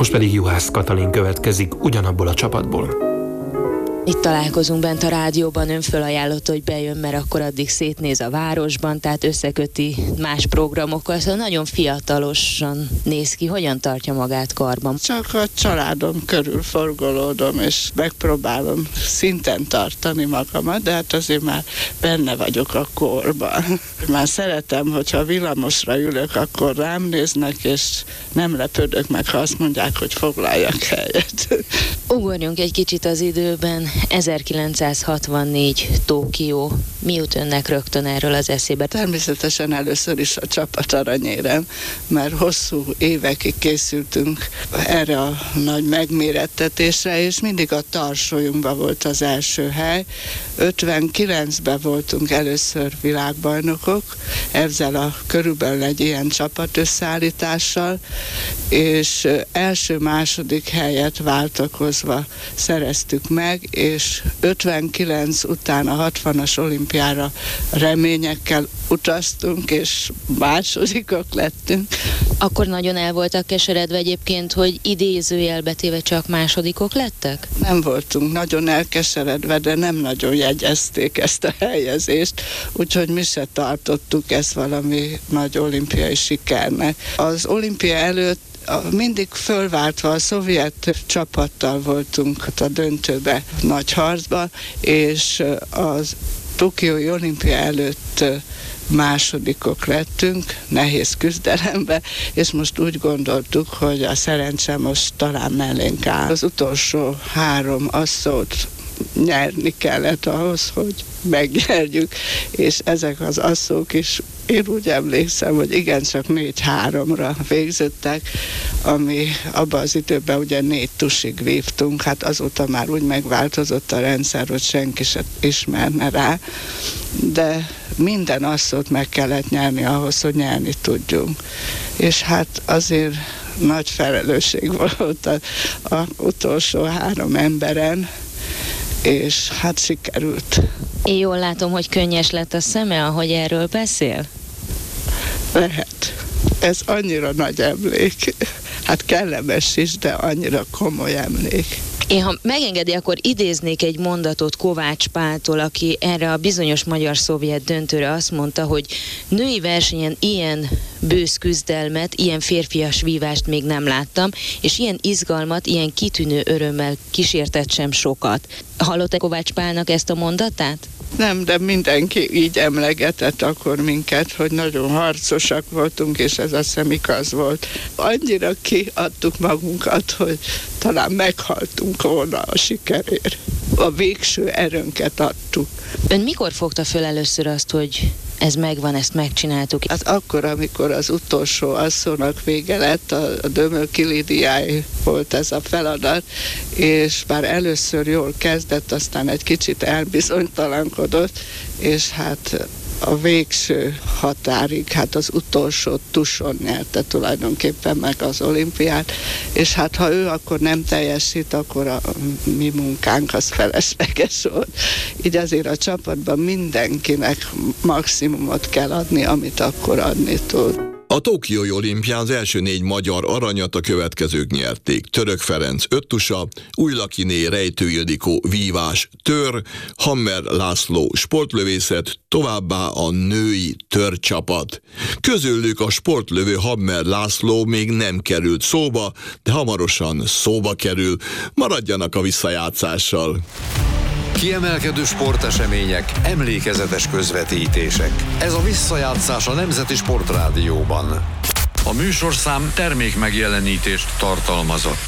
Most pedig Juhász Katalin következik ugyanabból a csapatból. Itt találkozunk bent a rádióban, ön fölajánlotta, hogy bejön, mert akkor addig szétnéz a városban, tehát összeköti más programokkal, szóval nagyon fiatalosan néz ki. Hogyan tartja magát karban? Csak a családom körül forgolódom, és megpróbálom szinten tartani magamat, de hát azért már benne vagyok a korban. Már szeretem, hogyha villamosra ülök, akkor rám néznek, és nem lepődök meg, ha azt mondják, hogy foglaljak helyet. Ugorjunk egy kicsit az időben. 1964 Tokió. Mi jut önnek rögtön erről az eszébe? Természetesen először is a csapat aranyérem, mert hosszú évekig készültünk erre a nagy megmérettetésre, és mindig a Tarsólyunkban volt az első hely. 59-ben voltunk először világbajnokok, ezzel a körülbelül egy ilyen csapat összeállítással, és első-második helyet váltakozva szereztük meg, és 59 után a 60-as olimpiára reményekkel utaztunk, és másodikok lettünk. Akkor nagyon el voltak keseredve egyébként, hogy idézőjelbe téve csak másodikok lettek? Nem voltunk nagyon elkeseredve, de nem nagyon jegyezték ezt a helyezést, úgyhogy mi se tartottuk ezt valami nagy olimpiai sikernek. Az olimpia előtt mindig fölváltva a szovjet csapattal voltunk a döntőbe, nagy harcba, és az Tokiói olimpia előtt másodikok lettünk, nehéz küzdelembe, és most úgy gondoltuk, hogy a szerencse most talán mellénk áll. Az utolsó 3 asszót nyerni kellett ahhoz, hogy megnyerjük, és ezek az asszók is, én úgy emlékszem, hogy igencsak 4-3-ra végződtek, ami abban az időben ugye 4 tusig vívtunk, hát azóta már úgy megváltozott a rendszer, hogy senki sem ismerne rá, de minden asszót meg kellett nyerni ahhoz, hogy nyerni tudjunk. És hát azért nagy felelősség volt az utolsó 3 emberen, és hát sikerült. Én jól látom, hogy könnyes lett a szeme, ahogy erről beszél? Lehet. Ez annyira nagy emlék. Hát kellemes is, de annyira komoly emlék. Én, ha megengedi, akkor idéznék egy mondatot Kovács Páltól, aki erre a bizonyos magyar-szovjet döntőre azt mondta, hogy női versenyen ilyen bősz küzdelmet, ilyen férfias vívást még nem láttam, és ilyen izgalmat, ilyen kitűnő örömmel kísértett sem sokat. Hallott-e Kovács Pálnak ezt a mondatát? Nem, de mindenki így emlegetett akkor minket, hogy nagyon harcosak voltunk, és ez azt hiszem igaz volt. Annyira kiadtuk magunkat, hogy talán meghaltunk volna a sikerért. A végső erőnket adtuk. Ön mikor fogta föl először azt, hogy ez megvan, ezt megcsináltuk? Hát akkor, amikor az utolsó asszónak vége lett, a Dömölki Lidiáé volt ez a feladat, és már először jól kezdett, aztán egy kicsit elbizonytalankodott, és hát a végső határig, hát az utolsó tuson nyerte tulajdonképpen meg az olimpiát, és hát ha ő akkor nem teljesít, akkor a mi munkánk az felesleges volt. Így azért a csapatban mindenkinek maximumot kell adni, amit akkor adni tud. A Tokiói olimpián az első 4 magyar aranyat a következők nyerték. Török Ferenc 5 tusa, Újlakiné Rejtő Ildikó vívás tör, Hammer László sportlövészet, továbbá a női törcsapat. Közülük a sportlövő Hammer László még nem került szóba, de hamarosan szóba kerül. Maradjanak a visszajátszással. Kiemelkedő sportesemények, emlékezetes közvetítések. Ez a visszajátszás a Nemzeti Sportrádióban. A műsorszám termékmegjelenítést tartalmazott.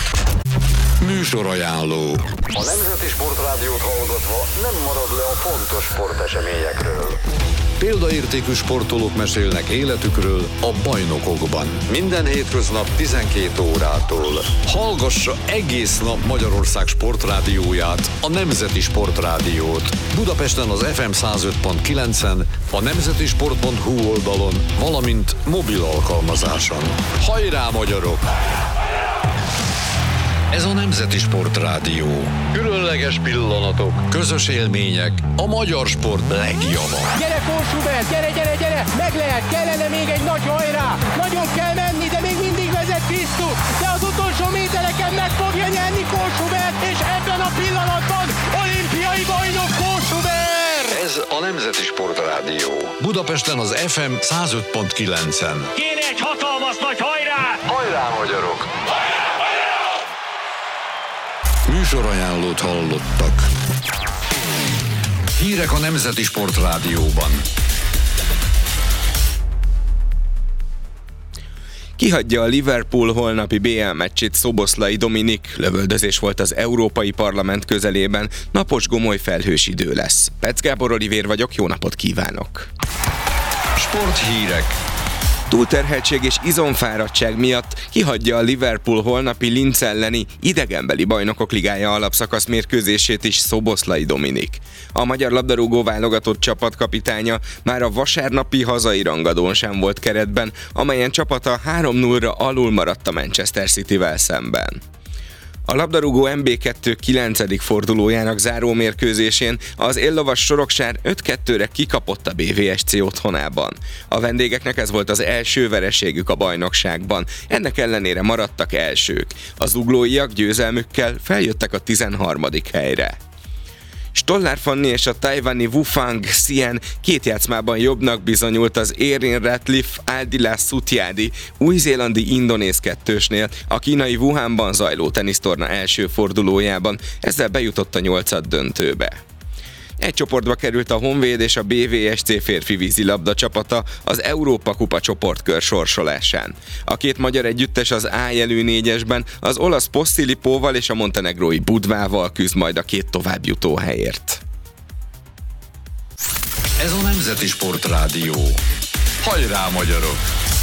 Műsorajánló. A Nemzeti Sportrádiót hallgatva nem marad le a fontos sporteseményekről. Példaértékű sportolók mesélnek életükről a bajnokokban. Minden hétköznap 12 órától. Hallgassa egész nap Magyarország sportrádióját, a Nemzeti Sportrádiót. Budapesten az FM 105.9-en, a nemzetisport.hu oldalon, valamint mobil alkalmazáson. Hajrá, magyarok! Ez a Nemzeti Sportrádió. Különleges pillanatok, közös élmények, a magyar sport legjava. Gyere, Kósubert, gyere! Meg lehet, kellene még egy nagy hajrá! Nagyon kell menni, de még mindig vezet Krisztus, de az utolsó méterek Sportrádió. Budapesten az FM 105.9-en. Kéne egy hatalmas nagy hajrá! Hajrá, magyarok! Műsorajánlót hallottak. Hírek a Nemzeti Sportrádióban. Kihagyja a Liverpool holnapi BL meccsét Szoboszlai Dominik, lövöldözés volt az Európai Parlament közelében, napos gomoly felhős idő lesz. Pec Gábor Olivér vagyok, jó napot kívánok! Sporthírek. Túlterheltség és izomfáradtság miatt kihagyja a Liverpool holnapi Linz elleni idegenbeli bajnokok ligája alapszakasz mérkőzését is Szoboszlai Dominik. A magyar labdarúgó válogatott csapatkapitánya már a vasárnapi hazai rangadón sem volt keretben, amelyen csapata 3-0-ra alul maradt a Manchester Cityvel szemben. A labdarúgó MB2 9. fordulójának záró mérkőzésén az éllovas Soroksár 5-2-re kikapott a BVSC otthonában. A vendégeknek ez volt az első vereségük a bajnokságban, ennek ellenére maradtak elsők. Az zuglóiak győzelmükkel feljöttek a 13. helyre. Stollár Fanni és a tajvani Wufang Xian két játszmában jobbnak bizonyult az Erin Ratcliffe Aldila Sutiadi új-zélandi-indonéz kettősnél a kínai Wuhanban zajló tenisztorna első fordulójában, ezzel bejutott a 8. döntőbe. Egy csoportba került a Honvéd és a BVSC férfi vízilabda csapata az Európa-kupa csoportkör sorsolásán. A két magyar együttes az A jelű 4-esben az olasz Possilipóval és a montenegrói Budvával küzd majd a két továbbjutó helyért. Ez a Nemzeti Sportrádió. Hajrá, magyarok!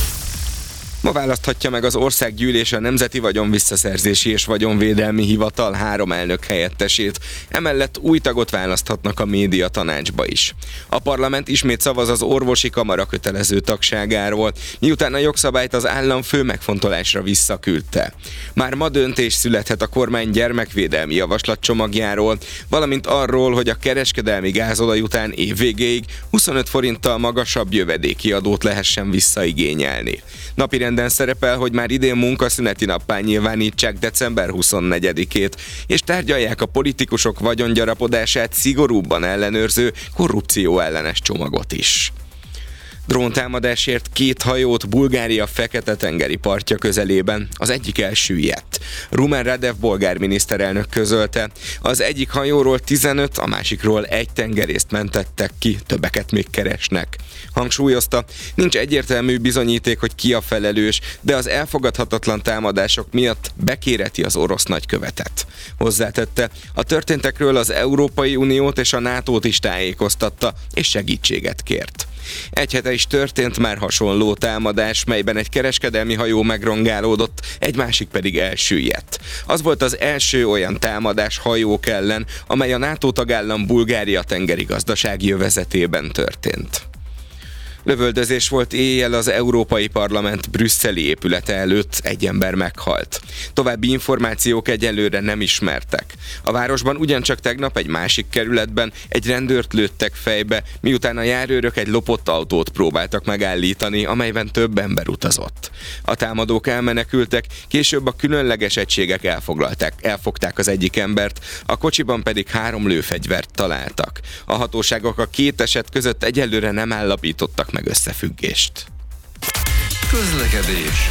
Ma választhatja meg az Országgyűlés a Nemzeti Vagyonvisszaszerzési és Vagyonvédelmi Hivatal 3 elnök helyettesét, emellett új tagot választhatnak a média tanácsba is. A parlament ismét szavaz az orvosi kamara kötelező tagságáról, miután a jogszabályt az államfő megfontolásra visszaküldte. Már ma döntés születhet a kormány gyermekvédelmi javaslatcsomagjáról, valamint arról, hogy a kereskedelmi gázolaj után évvégéig 25 forinttal magasabb jövedéki adót lehessen visszaigényelni. Napirenden szerepel, hogy már idén munkaszüneti nappá nyilvánítsák december 24-ét, és tárgyalják a politikusok vagyongyarapodását szigorúbban ellenőrző korrupció ellenes csomagot is. Dróntámadásért 2 hajót Bulgária Fekete-tengeri partja közelében, az egyik elsüllyedt. Rumen Radev bolgár miniszterelnök közölte, az egyik hajóról 15, a másikról 1 tengerészt mentettek ki, többeket még keresnek. Hangsúlyozta, nincs egyértelmű bizonyíték, hogy ki a felelős, de az elfogadhatatlan támadások miatt bekéreti az orosz nagykövetet. Hozzátette, a történtekről az Európai Uniót és a NATO-t is tájékoztatta, és segítséget kért. Egy hete is történt már hasonló támadás, melyben egy kereskedelmi hajó megrongálódott, egy másik pedig elsüllyedt. Az volt az első olyan támadás hajók ellen, amely a NATO tagállam Bulgária tengeri gazdasági övezetében történt. Lövöldözés volt éjjel az Európai Parlament brüsszeli épülete előtt, egy ember meghalt. További információk egyelőre nem ismertek. A városban ugyancsak tegnap egy másik kerületben egy rendőrt lőttek fejbe, miután a járőrök egy lopott autót próbáltak megállítani, amelyben több ember utazott. A támadók elmenekültek, később a különleges egységek elfogták az egyik embert, a kocsiban pedig 3 lőfegyvert találtak. A hatóságok a 2 eset között egyelőre nem állapítottak meg összefüggést. Közlekedés.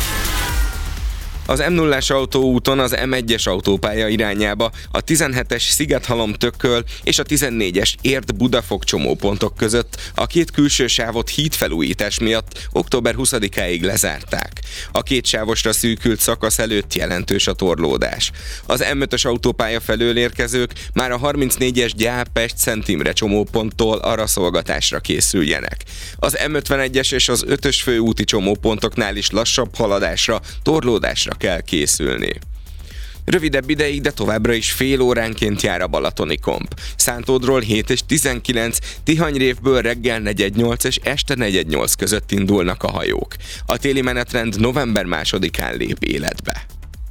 Az M0-as autóúton az M1-es autópálya irányába a 17-es Szigethalom-Tököl és a 14-es Érd-Budafok csomópontok között a 2 külső sávot hídfelújítás miatt október 20-áig lezárták. A 2 sávosra szűkült szakasz előtt jelentős a torlódás. Az M5-ös autópálya felől érkezők már a 34-es Gyál-Pest-Szent Imre csomóponttól araszolgatásra készüljenek. Az M51-es és az 5-ös főúti csomópontoknál is lassabb haladásra, torlódásra kell készülni. Rövidebb ideig, de továbbra is fél óránként jár a balatoni komp. Szántódról 7 és 19, Tihanyrévből reggel 4:08 és este 4:08 között indulnak a hajók. A téli menetrend november 2-án lép életbe.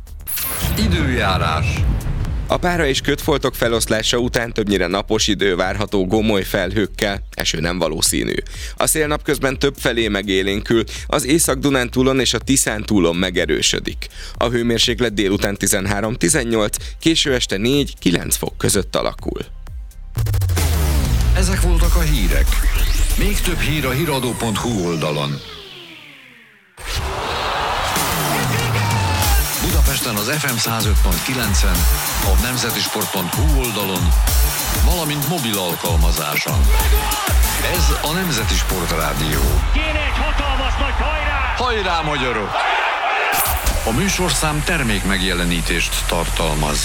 Időjárás. A pára és kötfoltok feloszlása után többnyire napos idő várható gomoly felhőkkel, eső nem valószínű. A szél napközben többfelé megélénkül, az Észak-Dunántúlon és a Tiszántúlon megerősödik. A hőmérséklet délután 13-18, késő este 4-9 fok között alakul. Ezek voltak a hírek. Még több hír a hiradó.hu oldalon. Budapesten az FM 105.9-en, a nemzetisport.hu oldalon, valamint mobil alkalmazáson. Ez a Nemzeti Sport Rádió. Kéne egy hatalmas nagy hajrá! Hajrá, magyarok! A műsorszám termék megjelenítést tartalmaz.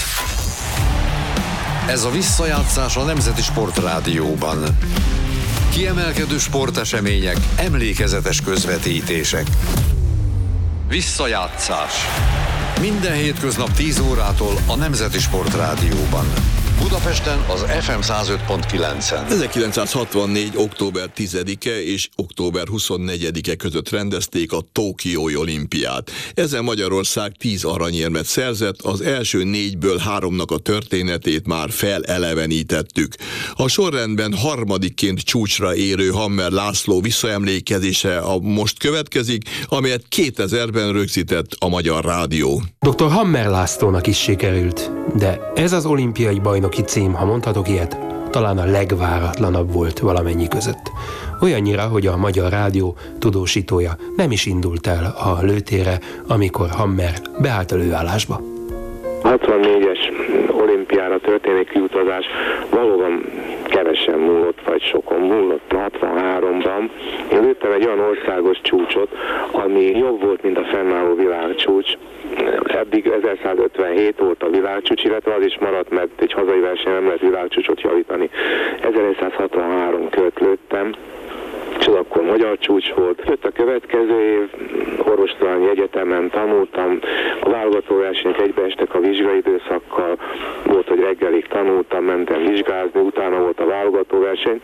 Ez a visszajátszás a Nemzeti Sport Rádióban. Kiemelkedő sportesemények, emlékezetes közvetítések. Visszajátszás. Minden hétköznap 10 órától a Nemzeti Sport Rádióban. Budapesten az FM 105.9-en. 1964. október 10-e és október 24-e között rendezték a Tokiói olimpiát. Ezzel Magyarország 10 aranyérmet szerzett, az első 4-ből 3-nak a történetét már felelevenítettük. A sorrendben harmadikként csúcsra érő Hammer László visszaemlékezése most következik, amelyet 2000-ben rögzített a Magyar Rádió. Dr. Hammer Lászlónak is sikerült, de ez az olimpiai bajnoki cím, ha mondhatok ilyet, talán a legváratlanabb volt valamennyi között. Olyannyira, hogy a Magyar Rádió tudósítója nem is indult el a lőtérre, amikor Hammer beállt a lőállásba. 64-es olimpiára történik kiutazás valóban kevesen múlott, vagy sokon múlott. 63-ban én lőttem egy olyan országos csúcsot, ami jobb volt, mint a fennálló világcsúcs. Eddig 1157 volt a világcsúcs, illetve az is maradt, mert egy hazai versenyen nem lehet világcsúcsot javítani. 1163 költ lőttem, és az akkor magyar csúcs volt. Jött a következő év, orvostudományi egyetemen tanultam, a válogatóversenyek egybeestek a vizsgaidőszakkal, volt, hogy reggelig tanultam, mentem vizsgázni, utána volt a válogatóverseny,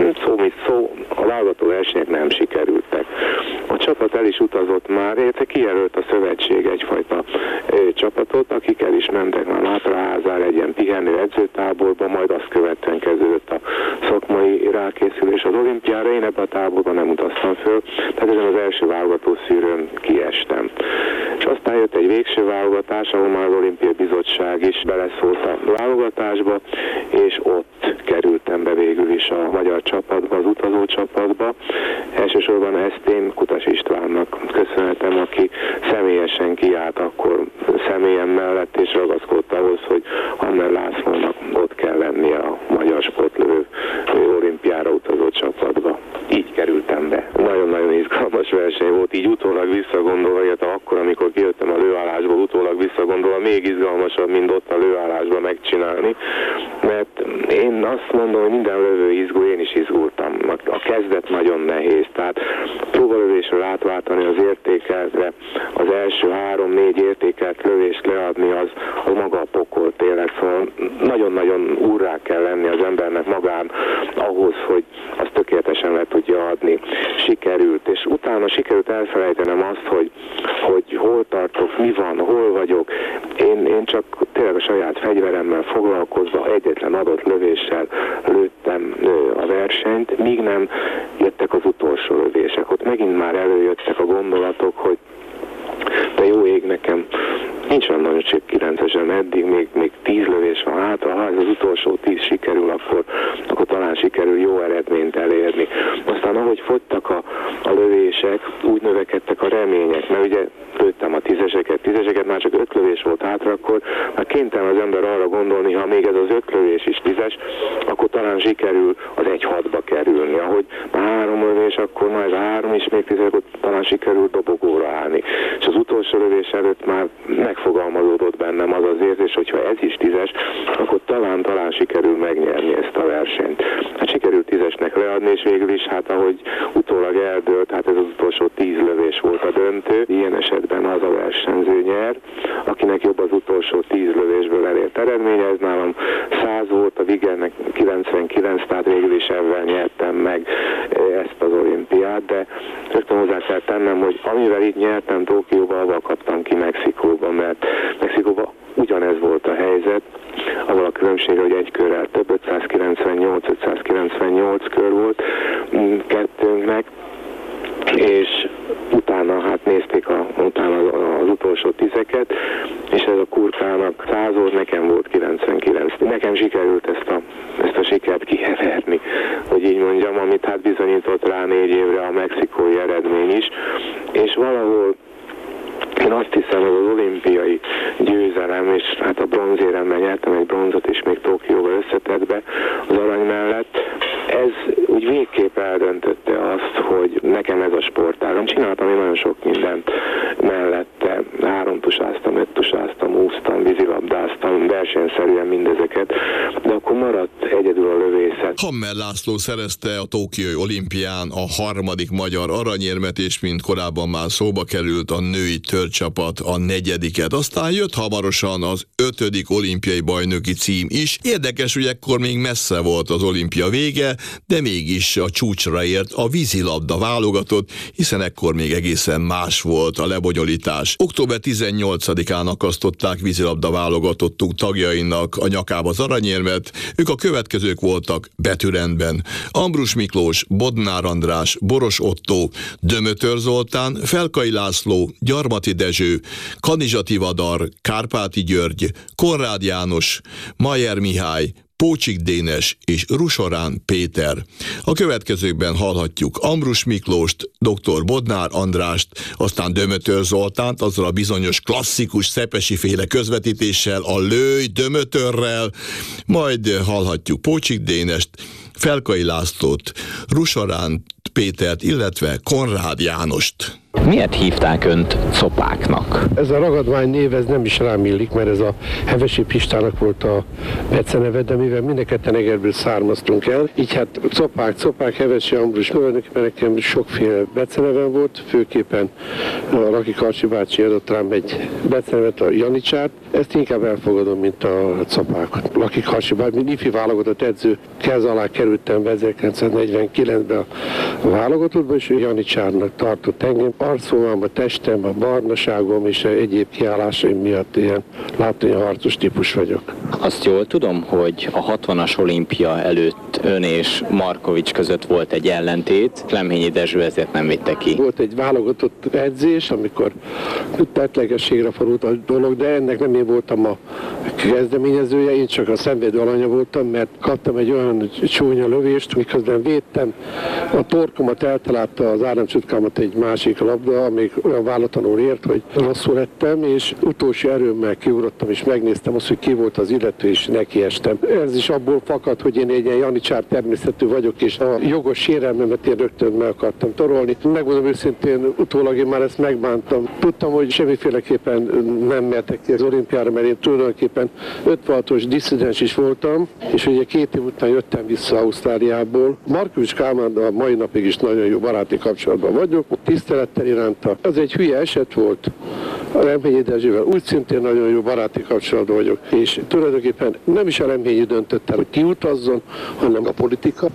szó, a válogatóversenyek nem sikerültek. A csapat el is utazott már, illetve kijelölt a szövetség egyfajta csapatot, akik el is mentek már Mátraházára egy ilyen pihenő edzőtáborba, majd azt követően kezdődött a szakmai rákészülés az olimpiára. Én ebbe a táborban nem utaztam föl, tehát ezen az első válogatószűrőn kiestem. És aztán jött egy végső válogatás, ahol már az Olimpiai Bizottság is beleszólt a válogatásba, és ott kerültem be végül is a magyar csapatba, az utazó csapatba. Elsősorban ezt én Kutas Istvánnak köszönhetem, aki személyesen kiállt akkor személyem mellett, és ragaszkodott ahhoz, hogy Hammer Lászlónak ott kell lennie a magyar sportlövő olimpiára utazó csapatba. Így kerültem be. Nagyon-nagyon izgalmas verseny volt, így utólag visszagondolva, illetve akkor, amikor kijöttem a lőállásból, utólag visszagondolva, még izgalmasabb, mint ott a lőállásba megcsinálni, mert én azt mondom, hogy minden lövő izgul, én is izgultam. A kezdet nagyon nehéz, tehát próbalövésről átváltani az értékeltre, az első 3-4 értékelt lövést leadni, az maga a pokol tényleg, szóval nagyon-nagyon úrrá kell lenni az embernek magán ahhoz, hogy azt tökéletesen le tudja adni. Sikerült, és utána sikerült elfelejtenem azt, hogy hol tartok, mi van, hol vagyok. Én csak tényleg a saját fegyveremmel foglalkozva egyetlen adott lövéssel lőttem a versenyt, míg nem jöttek az utolsó lövések. Ott megint már előjöttek a gondolatok, hogy de jó ég, nekem nincs olyan nagyon csak 9-esen eddig, még 10 lövés van hátra, ha ez az utolsó 10 sikerül, akkor talán sikerül jó eredményt elérni. Aztán ahogy fogytak a lövések, úgy növekedtek a remények, mert ugye lőttem a 10-eseket, már csak 5 lövés volt hátra, akkor már kénytelen az ember arra gondolni, ha még ez az 5 lövés is 10-es, akkor talán sikerül az 1-6-ba kerülni. Ahogy már 3 lövés, akkor már ez a 3 is még 10, akkor talán sikerül dobogóra állni. És az utolsó lövés előtt már megfogalmazódott bennem az az érzés, hogyha ez is 10-es, akkor talán sikerül megnyerni ezt a versenyt. Hát sikerült 10-esnek leadni, és végül is, hát ahogy utólag eldőlt, hát ez az utolsó 10 lövés volt a döntő. Ilyen esetben az a versenyző nyer, akinek jobb az utolsó 10 lövésből elért eredménye. Ez nálam 100 volt, a Vigernek 99, tehát végül is ebben nyertem meg ezt az olimpiát, de rögtön hozzá kell tennem, hogy amivel így nyertem Tokióban, avval kaptam ki Mexikóban, mert Mexikóban ugyanez volt a helyzet, azzal a különbsége, hogy egy körrel több, 598 kör volt kettőnknek, és utána hát nézték utána az utolsó 10-eket, és ez a Kurtának 100 volt, nekem volt 99. Nekem sikerült ezt a sikert kiheverni, hogy így mondjam, amit hát bizonyított rá 4 évre a mexikói eredmény is, és valahol én azt hiszem, hogy az olimpiai győzelem, és hát a bronzéremmel nyertem egy bronzot is még Tokióval összetettbe az arany mellett, ez úgy végképp eldöntötte azt, hogy nekem ez a sportágam. Csináltam én nagyon sok mindent mellette, 3-tusáztam, 5-tusáztam, úsztam, vízilabdáztam, versenyszerűen mindezeket, de akkor maradt egyedül a lövészet. Hammer László szerezte a tokiói olimpián a 3. magyar aranyérmet, és mint korábban már szóba került, a női törcsapat a 4. Aztán jött hamarosan az 5. olimpiai bajnoki cím is. Érdekes, hogy ekkor még messze volt az olimpia vége, de mégis a csúcsra ért a vízilabda válogatott, hiszen ekkor még egészen más volt a lebonyolítás. Október 18-án akasztották vízilabda válogatottunk tagjainak a nyakába az aranyérmet. Ők a következők voltak betűrendben: Ambrus Miklós, Bodnár András, Boros Ottó, Dömötör Zoltán, Felkai László, Gyarmati Dezső, Kanizsa Tivadar, Kárpáti György, Konrád János, Mayer Mihály, Pócsik Dénes és Rusorán Péter. A következőkben hallhatjuk Ambrus Miklóst, dr. Bodnár Andrást, aztán Dömötör Zoltánt, azzal a bizonyos klasszikus szepesi-féle közvetítéssel, a Lőj Dömötörrel, majd hallhatjuk Pócsik Dénest, Felkai Lászlót, Rusorán Pétert, illetve Konrád Jánost. Miért hívták önt Copáknak? Ez a ragadvány név, ez nem is rám illik, mert ez a Hevesi Pistának volt a beceneve, de mivel mindenketten Egerből származtunk el, így hát Copák, Hevesi, Ambrus, tulajdonképpen nekem sokféle becenevem volt, főképpen a Laki Karcsi bácsi adott rám egy becenevet, a Janicsát, ezt inkább elfogadom, mint a Copákot. Laki Karcsi bácsi, mint ifi válogatott edző, kez alá kerültem be 1949-ben a válogatottba, és Janicsárnak tartott engem. Arcomban, a testem, a barnaságom és egyéb kiállásaim miatt ilyen látványharcos típus vagyok. Azt jól tudom, hogy a 60-as olimpia előtt ön és Markovics között volt egy ellentét, Klemhényi Dezső ezért nem vitte ki. Volt egy válogatott edzés, amikor tettlegességre fordult a dolog, de ennek nem én voltam a kezdeményezője, én csak a szenvedő alanya voltam, mert kaptam egy olyan csúnya lövést, miközben védtem, a torkomat eltalálta az áramcsutkámat egy másik labda, amíg olyan váratlanul ért, hogy rosszul lettem, és utolsó erőmmel kiugrottam, és megnéztem azt, hogy ki volt az illető, és nekiestem. Ez is abból fakad, hogy én egy ilyen janicsár természetű vagyok, és a jogos sérelmemet én rögtön meg akartam torolni. Megmondom őszintén, utólag én már ezt megbántam. Tudtam, hogy semmiféleképpen nem mehetek ki az olimpiára, mert én tulajdonképpen 56-os disszidens is voltam, és ugye 2 év után jöttem vissza Ausztráliából. Markovics Kálmánnal a mai napig is nagyon jó baráti kapcsolatban vagyok, tisztelettel iránta. Az egy hülye eset volt. A Reményi Dezsővel úgy szintén nagyon jó baráti kapcsolatban vagyok, és tulajdonképpen nem is a Reményi döntött el, hogy kiutazzon, hanem a politika.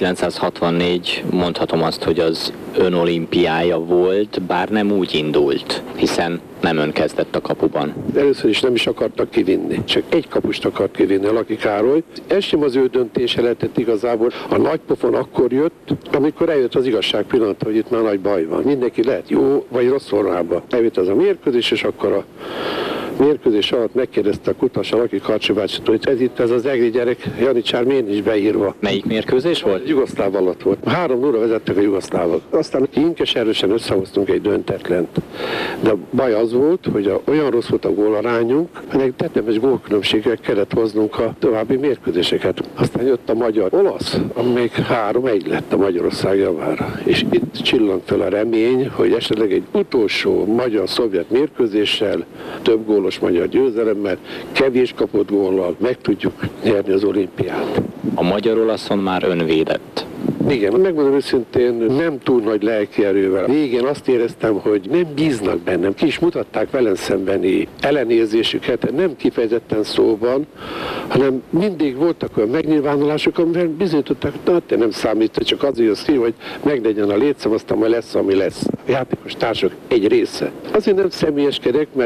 1964 mondhatom azt, hogy az ön olimpiája volt, bár nem úgy indult, hiszen nem ön kezdett a kapuban. Először is nem is akartak kivinni, csak egy kapust akart kivinni, a Laki Károly. Ez sem az ő döntése lehetett igazából. A nagy pofon akkor jött, amikor eljött az igazság pillanata, hogy itt már nagy baj van. Mindenki lehet jó vagy rossz formába. Eljött az a mérkőzés, és akkor a mérkőzés alatt megkérdezte a Kutas, a Laki Karcsi bácsit, hogy ez az egri gyerek, Janicsár miért nincs beírva. Melyik mérkőzés volt? Jugoszláv alatt volt. 3-0 vezettek a jugoszlávok. Aztán inkes erősen összehoztunk egy döntetlent. De a baj az volt, hogy olyan rossz volt a gólarányunk, hogy tetemes gólkülönbséggel kellett hoznunk a további mérkőzéseket. Aztán jött a magyar-olasz, amelyik 3-1 lett a Magyarország javára. És itt csillant fel a remény, hogy esetleg egy utolsó magyar-szovjet mérkőzéssel, több gólos magyar győzelemmel, kevés kapott góllal meg tudjuk nyerni az olimpiát. A magyar-olaszon már ön védett. Igen, megmondom őszintén, nem túl nagy lelki erővel. Végén azt éreztem, hogy nem bíznak bennem. Ki is mutatták velem szembeni ellenérzésüket, nem kifejezetten szóban, hanem mindig voltak olyan megnyilvánulások, amivel bizonyították, hogy te nem számít, csak azért jössz ki, hogy meglegyen a létszám, aztán majd lesz, ami lesz. A játékos társak egy része. Azért nem személyeskedek, mert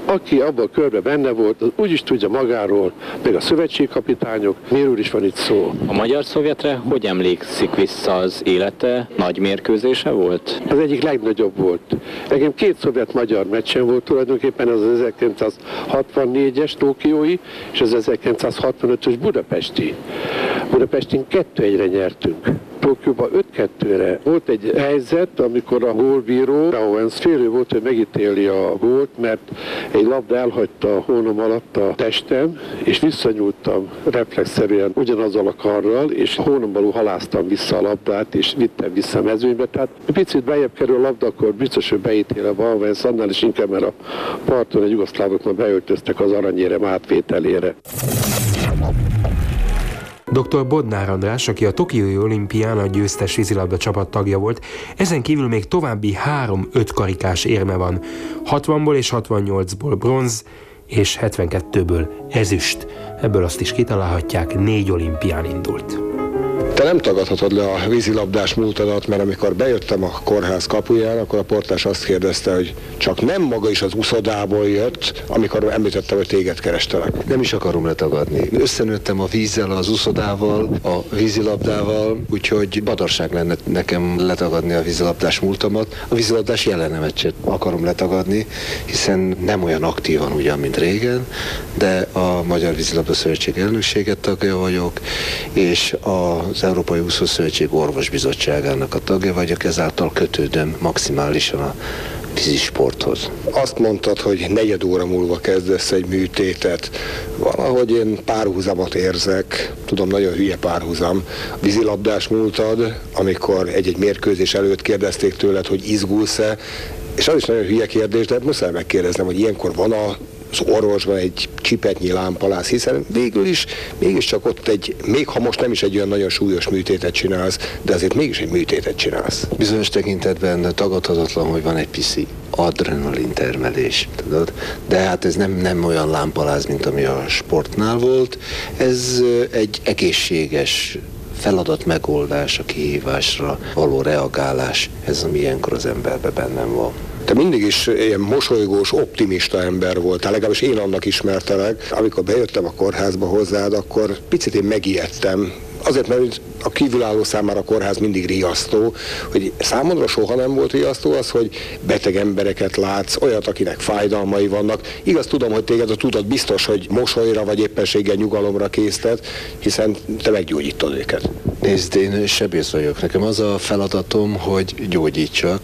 Aki abban a körben benne volt, az úgy is tudja magáról, meg a szövetségkapitányok, miről is van itt szó. A magyar szovjetre hogy emlékszik vissza az élete? Nagy mérkőzése volt? Az egyik legnagyobb volt. Nekem 2 szovjet-magyar meccsen volt tulajdonképpen, az 1964-es tokiói, és az 1965-ös budapesti. Budapestén 2-1-re nyertünk. Tokióban 5-2-re. Volt egy helyzet, amikor a gólbíró, Owens félő volt, hogy megítéli a gólt, mert egy labda elhagyta a hónom alatt a testem, és visszanyúltam reflexzerűen ugyanazzal a karral, és hónombalul haláztam vissza a labdát, és vittem vissza a mezőnybe. Tehát picit bejebb kerül a labda, akkor biztos, hogy beítél a Owens, annál is inkább, mert a parton a jugoszlávok már beöltöztek az aranyérem átvételére. Dr. Bodnár András, aki a tokiói olimpián a győztes vízilabda csapat tagja volt, ezen kívül még további 3 5-karikás érme van. 60-ból és 68-ból bronz, és 72-ből ezüst. Ebből azt is kitalálhatják, 4 olimpián indult. Te nem tagadhatod le a vízilabdás múltadat, mert amikor bejöttem a kórház kapuján, akkor a portás azt kérdezte, hogy csak nem maga is az uszodából jött, amikor említettem, hogy téged kerestelek. Nem is akarom letagadni. Összenőttem a vízzel, az uszodával, a vízilabdával, úgyhogy badarság lenne nekem letagadni a vízilabdás múltamat. A vízilabdás jelenemet sem akarom letagadni, hiszen nem olyan aktívan ugyan, mint régen, de a Magyar Vízilabda Szövetség elnöksége tagja vagyok, és az Európai Úszószövetség Orvosbizottságának a tagja vagyok, ezáltal kötődöm maximálisan a vízisporthoz. Azt mondtad, hogy 4 óra múlva kezdesz egy műtétet. Valahogy én párhuzamot érzek, tudom, nagyon hülye párhuzam. Vízilabdás múltad, amikor egy mérkőzés előtt kérdezték tőled, hogy izgulsz-e, és az is nagyon hülye kérdés, de muszáj megkérdeznem, hogy ilyenkor van az orvosban egy csipetnyi lámpalász, hiszen végül is mégiscsak ott még ha most nem is egy olyan nagyon súlyos műtétet csinálsz, de azért mégis egy műtétet csinálsz. Bizonyos tekintetben tagadhatatlan, hogy van egy pici adrenalin termelés, tudod? De hát ez nem olyan lámpaláz, mint ami a sportnál volt. Ez egy egészséges feladat megoldás, a kihívásra való reagálás, ez ami ilyenkor az emberben bennem van. Te mindig is ilyen mosolygós, optimista ember voltál, legalábbis én annak ismertelek. Amikor bejöttem a kórházba hozzád, akkor picit én megijedtem. Azért, mert a kívülálló számára a kórház mindig riasztó, hogy számodra soha nem volt riasztó az, hogy beteg embereket látsz, olyat, akinek fájdalmai vannak. Igaz, tudom, hogy téged a tudat biztos, hogy mosolyra vagy éppenséggel nyugalomra késztet, hiszen te meggyógyítod őket. Nézd, én sebész vagyok. Nekem az a feladatom, hogy gyógyítsak,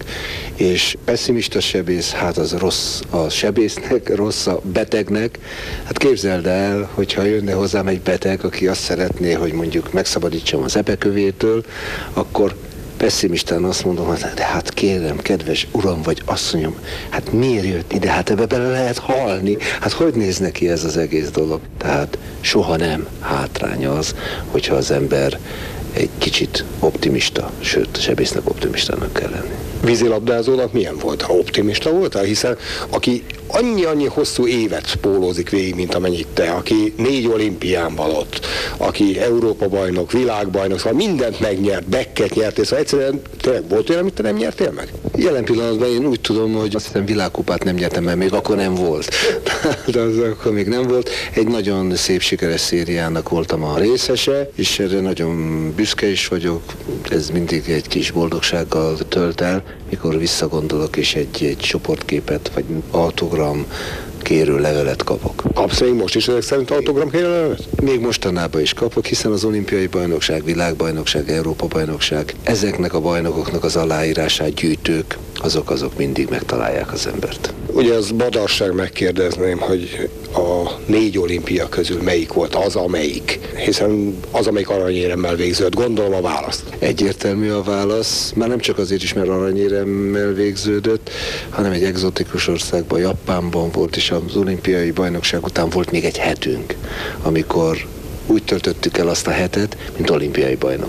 és pessimista sebész, hát az rossz a sebésznek, rossz a betegnek. Hát képzeld el, hogyha jönne hozzám egy beteg, aki azt szeretné, hogy mondjuk megszabadítsam az epekövétől, akkor pessimistán azt mondom, hogy de hát kérem, kedves uram vagy asszonyom, hát miért jött ide? Hát ebbe bele lehet halni. Hát hogy néz neki ez az egész dolog? Tehát soha nem hátránya az, hogyha az ember egy kicsit optimista, sőt, sebésznek optimistának kell lenni. Vízilabdázónak milyen volt? Ha optimista voltál? Hiszen aki annyi hosszú évet pólózik végig, mint amennyit te, aki 4 olimpián van ott, aki Európa-bajnok, világbajnok, szóval mindent megnyert, Becket nyert, és szóval egyszerűen tényleg volt olyan, amit te nem nyertél meg? Jelen pillanatban én úgy tudom, hogy azt hiszem világkupát nem nyertem, mert még akkor nem volt. De az akkor még nem volt. Egy nagyon szép sikeres szériának voltam a részese, és erre nagyon büszke is vagyok. Ez mindig egy kis boldogsággal tölt el, mikor visszagondolok, és egy csoportképet, vagy autogram kérő levelet kapok. Kapsz még most is ezek szerint autogram kérő levelet? Még mostanában is kapok, hiszen az olimpiai bajnokság, világbajnokság, Európa-bajnokság, ezeknek a bajnokoknak az aláírását gyűjtők, azok mindig megtalálják az embert. Ugye az badarság megkérdezném, hogy a 4 olimpia közül melyik volt az, amelyik? Hiszen az, amelyik aranyéremmel végződött, gondolom a választ. Egyértelmű a válasz, már nem csak azért is, mert aranyéremmel végződött, hanem egy egzotikus országban, Japánban volt, és az olimpiai bajnokság után volt még egy hetünk, amikor úgy töltöttük el azt a hetet, mint olimpiai bajnokok.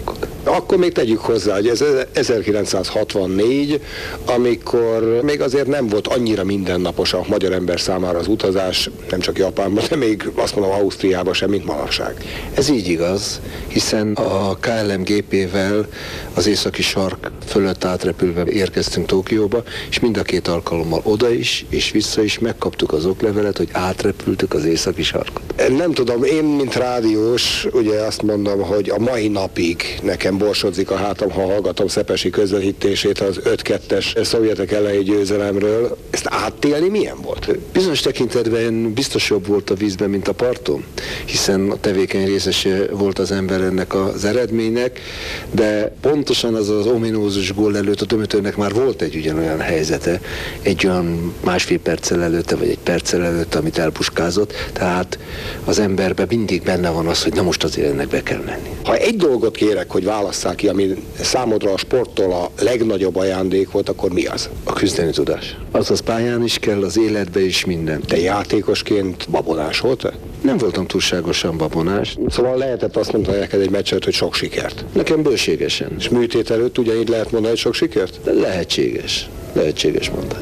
Akkor még tegyük hozzá, hogy ez 1964, amikor még azért nem volt annyira mindennapos a magyar ember számára az utazás, nem csak Japánban, de még azt mondom Ausztriában sem, mint manapság. Ez így igaz, hiszen a KLM gépével az északi sark fölött átrepülve érkeztünk Tokióba, és mind a két alkalommal oda is, és vissza is megkaptuk az oklevelet, hogy átrepültük az északi sarkot. Nem tudom, én, mint rádiós, ugye azt mondom, hogy a mai napig nekem borsodzik a hátam, ha hallgatom Szepesi közvetítését az 5-2-es szovjetek elleni győzelemről. Ezt átélni milyen volt? Bizonyos tekintetben biztos jobb volt a vízben, mint a parton, hiszen a tevékeny részese volt az ember ennek az eredménynek, de pontosan az ominózus gól előtt a Dömötörnek már volt egy ugyanolyan helyzete, egy olyan másfél perccel előtte, vagy egy perccel előtte, amit elpuskázott, tehát az emberben mindig benne van az, hogy na most azért ennek be kell menni. Ha egy dolgot kérek, hogy válasszák ki, ami számodra a sporttól a legnagyobb ajándék volt, akkor mi az? A küzdeni tudás. Azaz pályán is kell, az életbe is minden. Te játékosként babonás volt-e? Nem voltam túlságosan babonás. Szóval lehetett azt mondani neked egy meccset, hogy sok sikert? Nekem bőségesen. És műtét előtt ugyanígy lehet mondani, hogy sok sikert? Lehetséges. Lehetséges mondani.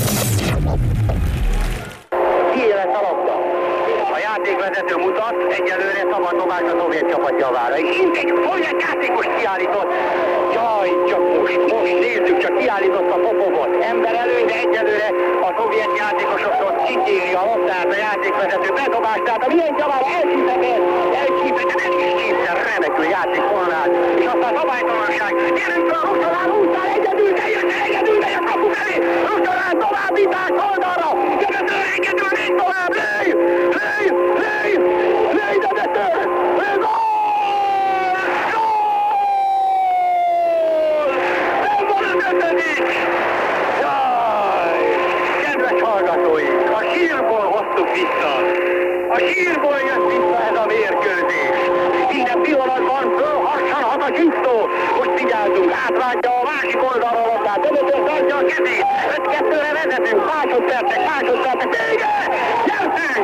Játékvezető mutat, egyelőre szabad dobás a szovjet csapat javára. És egy szovjet játékos kiállított. Jaj, csak most nézzük, csak kiállított a Popovot. Ember előny, de egyelőre a szovjet játékosoktól kikéri a labdát a játékvezető. Bedobás, tehát a milyen javára elcsípetett, el is kétszer remekül játékvonalát. És aztán szabálytalanság. Gyerünk fel a Ruszolán útán, egyedül a kapu felé. Ruszolán továbbítás oldalra. Gyerünk egyedül, négy tovább, lőj! A sírból jött vissza ez a mérkőzés. Minden pillanatban fölhassanhat a csisztó. Hogy figyeltünk, átrántja a másik oldalra a labdát. Dömötör tartja a kezét. 5-2-re vezetünk. Másodpercek. Vége! Nyertünk!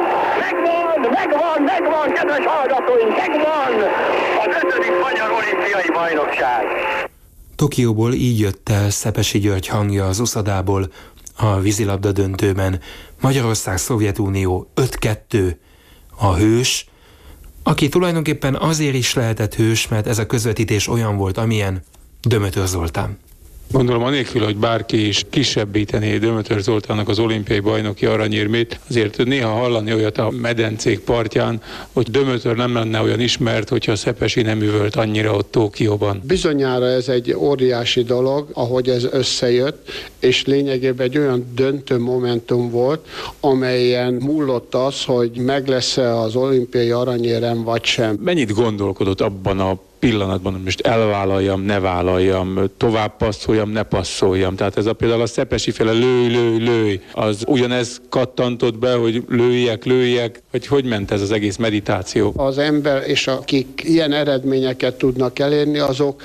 Megvan, kedves hallgatóink, megvan! Az 5. magyar olimpiai bajnokság. Tokióból így jött el Szepesi György hangja az uszadából a vízilabda döntőben. Magyarország-Szovjetunió 5-2 a hős, aki tulajdonképpen azért is lehetett hős, mert ez a közvetítés olyan volt, amilyen Dömötör Zoltán. Gondolom anélkül, hogy bárki is kisebbítené Dömötör Zoltánnak az olimpiai bajnoki aranyérmét, azért néha hallani olyat a medencék partján, hogy Dömötör nem lenne olyan ismert, hogyha Szepesi nem üvölt annyira ott Tokióban. Bizonyára ez egy óriási dolog, ahogy ez összejött, és lényegében egy olyan döntő momentum volt, amelyen múlott az, hogy meg lesz-e az olimpiai aranyérem vagy sem. Mennyit gondolkodott abban a pillanatban, hogy most elvállaljam, ne vállaljam, tovább passzoljam, ne passzoljam. Tehát ez például a szepesiféle lőj, az ugyanez kattantott be, hogy lőjek, hogy ment ez az egész meditáció? Az ember, és akik ilyen eredményeket tudnak elérni, azok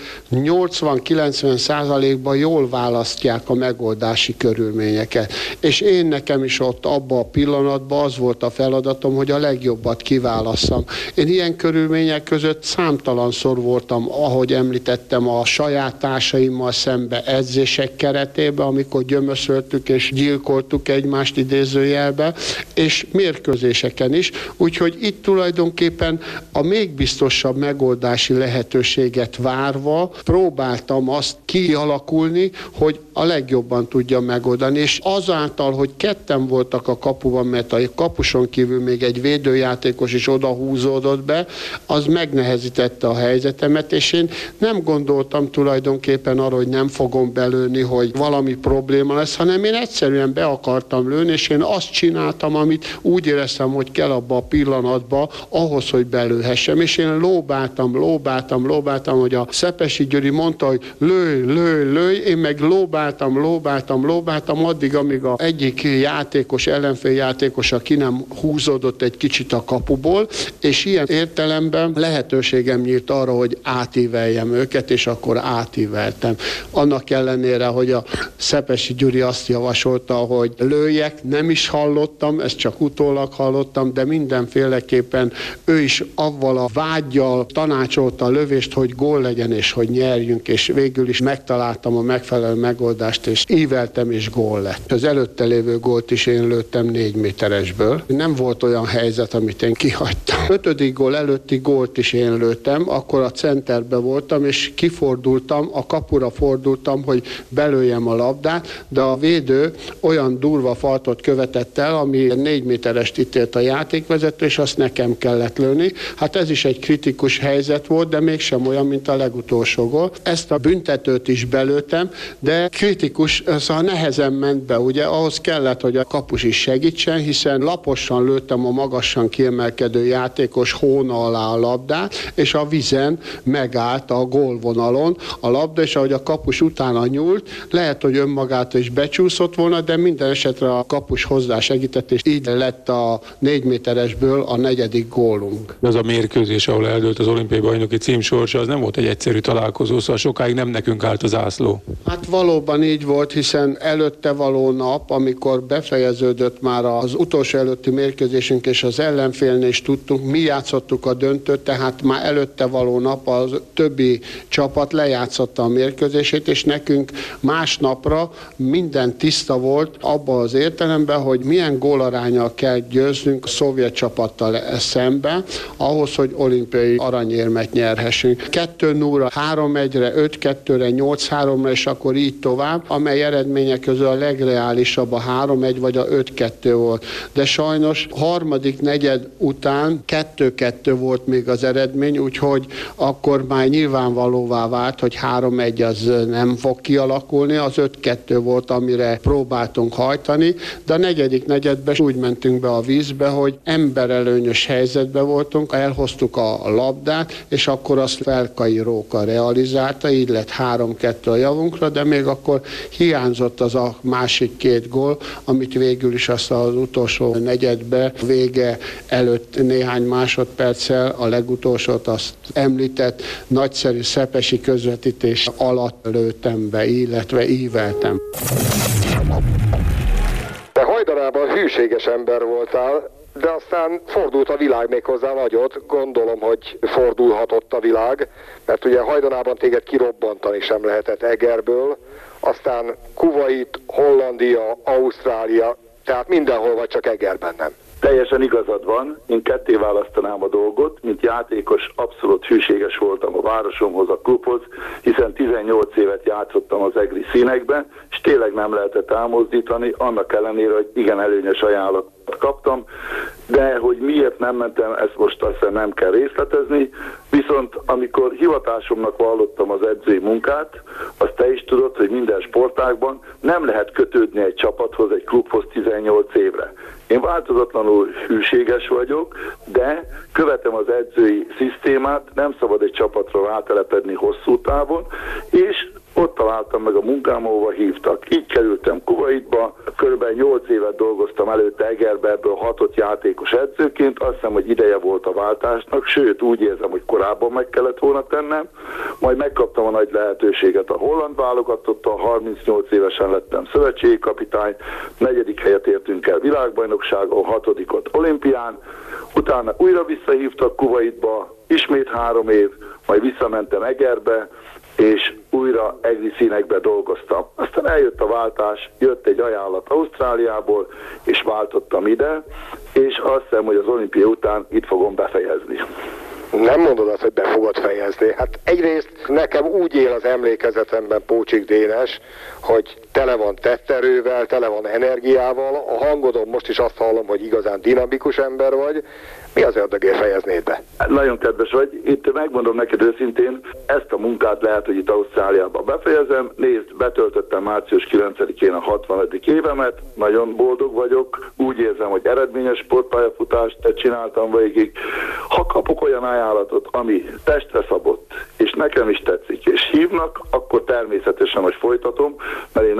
80-90%-ban jól választják a megoldási körülményeket. És én nekem is ott abban a pillanatban az volt a feladatom, hogy a legjobbat kiválasszam. Én ilyen körülmények között számtalanszor voltam, ahogy említettem, a saját társaimmal szembe edzések keretében, amikor gyömöszöltük és gyilkoltuk egymást idézőjelbe, és mérkőzéseken is. Úgyhogy itt tulajdonképpen a még biztosabb megoldási lehetőséget várva próbáltam azt kialakulni, hogy a legjobban tudja megoldani. És azáltal, hogy ketten voltak a kapuban, mert a kapuson kívül még egy védőjátékos is odahúzódott be, az megnehezítette a helyzetemet, és én nem gondoltam tulajdonképpen arra, hogy nem fogom belőni, hogy valami probléma lesz, hanem én egyszerűen be akartam lőni, és én azt csináltam, amit úgy éreztem, hogy kell abba a pillanatba ahhoz, hogy belőhessem. És én lóbáltam, hogy a Szepesi Győri mondta, hogy lőj, én meg lóbáltam, addig, amíg a egyik játékos, ellenféljátékos, aki nem húzódott egy kicsit a kapuból, és ilyen értelemben lehetőségem nyílt arra, hogy hogy átíveljem őket, és akkor átíveltem. Annak ellenére, hogy a Szepesi Gyuri azt javasolta, hogy lőjek, nem is hallottam, ezt csak utólag hallottam, de mindenféleképpen ő is avval a vággyal tanácsolta a lövést, hogy gól legyen, és hogy nyerjünk, és végül is megtaláltam a megfelelő megoldást, és íveltem, és gól lett. Az előtte lévő gólt is én lőttem 4 méteresből. Nem volt olyan helyzet, amit én kihagytam. 5. gól előtti gólt is én lőttem, akkor a centerbe voltam, és kifordultam, a kapura fordultam, hogy belőjem a labdát, de a védő olyan durva faltot követett el, ami 4 méterest ítélt a játékvezető, és azt nekem kellett lőni. Hát ez is egy kritikus helyzet volt, de mégsem olyan, mint a legutolsó gól. Ezt a büntetőt is belőttem, de kritikus, szóval nehezen ment be, ugye, ahhoz kellett, hogy a kapus is segítsen, hiszen laposan lőttem a magasan kiemelkedő játékos hóna alá a labdát, és a vizen megállt a gólvonalon a labda, és ahogy a kapus utána nyúlt, lehet, hogy önmagától is becsúszott volna, de minden esetre a kapus hozzá segített, és így lett a 4 méteresből a 4. gólunk. Az a mérkőzés, ahol eldőlt az olimpiai bajnoki cím sorsa, az nem volt egy egyszerű találkozó, szóval sokáig nem nekünk állt az zászló. Hát valóban így volt, hiszen előtte való nap, amikor befejeződött már az utolsó előtti mérkőzésünk, és az ellenfélnél is tudtunk, mi játszottuk a döntőt, tehát már előtte való nap az többi csapat lejátszotta a mérkőzését, és nekünk másnapra minden tiszta volt abban az értelemben, hogy milyen gólaránnyal kell győznünk a szovjet csapattal szemben, ahhoz, hogy olimpiai aranyérmet nyerhessünk. 2-0-ra, 3-1-re, 5-2-re, 8-3-ra, és akkor így tovább, amely eredmények közül a legreálisabb a 3-1 vagy a 5-2 volt. De sajnos harmadik negyed után 2-2 volt még az eredmény, úgyhogy akkor már nyilvánvalóvá vált, hogy 3-1 az nem fog kialakulni, az 5-2 volt, amire próbáltunk hajtani, de a negyedik negyedben úgy mentünk be a vízbe, hogy emberelőnyös helyzetben voltunk, elhoztuk a labdát, és akkor azt Felkai Róka realizálta, így lett 3-2 a javunkra, de még akkor hiányzott az a másik 2 gól, amit végül is azt az utolsó negyedbe vége előtt néhány másodperccel, a legutolsót azt említett nagyszerű szepesi közvetítés alatt lőttem be, illetve íveltem. Te hajdanában hűséges ember voltál, de aztán fordult a világ méghozzá nagyot, gondolom, hogy fordulhatott a világ, mert ugye hajdanában téged kirobbantani sem lehetett Egerből, aztán Kuwait, Hollandia, Ausztrália, tehát mindenhol vagy, csak Egerben nem. Teljesen igazad van, én ketté választanám a dolgot, mint játékos abszolút hűséges voltam a városomhoz, a klubhoz, hiszen 18 évet játszottam az egri színekbe, és tényleg nem lehetett elmozdítani, annak ellenére, hogy igen előnyös ajánlatot kaptam, de hogy miért nem mentem, ezt most aztán nem kell részletezni, viszont amikor hivatásomnak vallottam az edzői munkát, azt te is tudod, hogy minden sportágban nem lehet kötődni egy csapathoz, egy klubhoz 18 évre. Én változatlanul hűséges vagyok, de követem az edzői szisztémát, nem szabad egy csapatra rátelepedni hosszú távon, és ott találtam meg a munkám, ahova hívtak. Így kerültem Kuwaitba, körülbelül 8 évet dolgoztam előtte Egerbe, ebből 6 játékos edzőként, azt hiszem, hogy ideje volt a váltásnak, sőt úgy érzem, hogy korábban meg kellett volna tennem, majd megkaptam a nagy lehetőséget a holland válogatottal, 38 évesen lettem szövetségi kapitány, 4. helyet értünk el világbajnokságon, 6. olimpián, utána újra visszahívtak Kuwaitba, ismét 3 év, majd visszamentem Egerbe, és újra egri színekbe dolgoztam. Aztán eljött a váltás, jött egy ajánlat Ausztráliából, és váltottam ide, és azt hiszem, hogy az olimpia után itt fogom befejezni. Nem mondod azt, hogy be fogod fejezni. Hát egyrészt nekem úgy él az emlékezetemben Pócsik Dénes, hogy tele van tetterővel, tele van energiával, a hangodon most is azt hallom, hogy igazán dinamikus ember vagy. Mi az ördögér fejeznéd be? Nagyon kedves vagy. Itt megmondom neked őszintén, ezt a munkát lehet, hogy itt Ausztráliában befejezem. Nézd, betöltöttem március 9-én a 60. évemet, nagyon boldog vagyok, úgy érzem, hogy eredményes sportpályafutást csináltam végig. Ha kapok olyan ajánlatot, ami testre szabott, és nekem is tetszik, és hívnak, akkor természetesen, hogy folytatom, mert én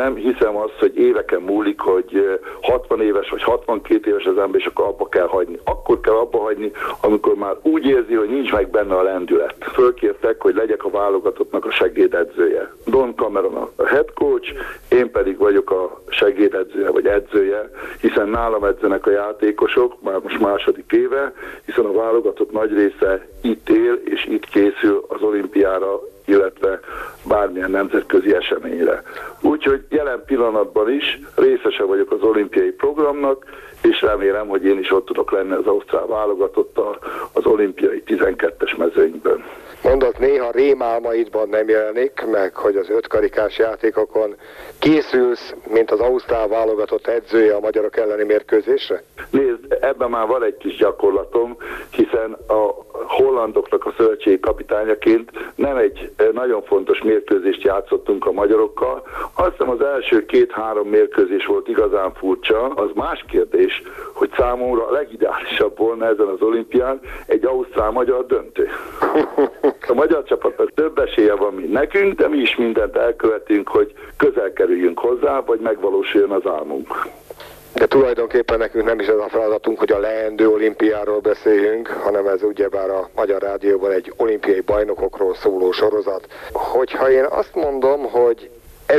nem hiszem azt, hogy éveken múlik, hogy 60 éves vagy 62 éves az ember, és akkor abba kell hagyni. Akkor kell abba hagyni, amikor már úgy érzi, hogy nincs meg benne a lendület. Fölkértek, hogy legyek a válogatottnak a segédedzője. Don Cameron a head coach, én pedig vagyok a segédedzője vagy edzője, hiszen nálam edzenek a játékosok, már most második éve, hiszen a válogatott nagy része itt él és itt készül az olimpiára, illetve bármilyen nemzetközi eseményre. Úgyhogy jelen pillanatban is részese vagyok az olimpiai programnak, és remélem, hogy én is ott tudok lenni az ausztrál válogatottal az olimpiai 12-es mezőnyben. Mondod, néha rémálmaidban nem jelenik meg, hogy az ötkarikás játékokon készülsz, mint az ausztrál válogatott edzője a magyarok elleni mérkőzésre? Nézd, ebben már van egy kis gyakorlatom, hiszen a hollandoknak a szövetségi kapitányaként nem egy nagyon fontos mérkőzést játszottunk a magyarokkal. Azt hiszem az első 2-3 mérkőzés volt igazán furcsa. Az más kérdés, hogy számomra a legideálisabb volna ezen az olimpián egy ausztrál-magyar döntő. A magyar csapatnak több esélye van, mint nekünk, de mi is mindent elkövetünk, hogy közel kerüljünk hozzá, vagy megvalósuljon az álmunk. De tulajdonképpen nekünk nem is ez a feladatunk, hogy a leendő olimpiáról beszéljünk, hanem ez ugyebár a Magyar Rádióban egy olimpiai bajnokokról szóló sorozat. Hogyha én azt mondom, hogy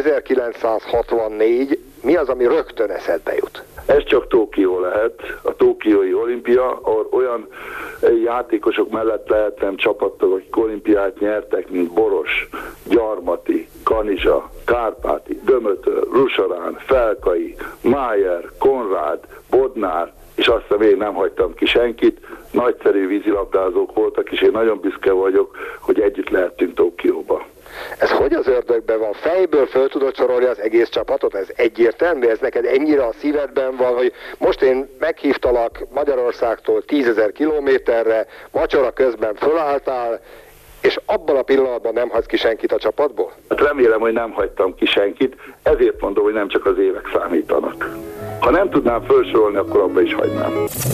1964, mi az, ami rögtön eszedbe jut? Ez csak Tokió lehet, a tokiói olimpia, ahol olyan játékosok mellett lehetnem csapattól, akik olimpiát nyertek, mint Boros, Gyarmati, Kanizsa, Kárpáti, Dömötör, Rusorán, Felkai, Májer, Konrád, Bodnár, és azt hiszem én nem hagytam ki senkit. Nagyszerű vízilabdázók voltak, és én nagyon büszke vagyok, hogy együtt lehettünk Tokióba. Ez hogy az ördögben van? Fejből föl tudod sorolni az egész csapatot? Ez egyértelmű? Ez neked ennyire a szívedben van, hogy most én meghívtalak Magyarországtól 10 000 kilométerre, vacsora közben fölálltál, és abban a pillanatban nem hagysz ki senkit a csapatból? Hát remélem, hogy nem hagytam ki senkit, ezért mondom, hogy nem csak az évek számítanak. Ha nem tudnám felsorolni, akkor abba is hagynám.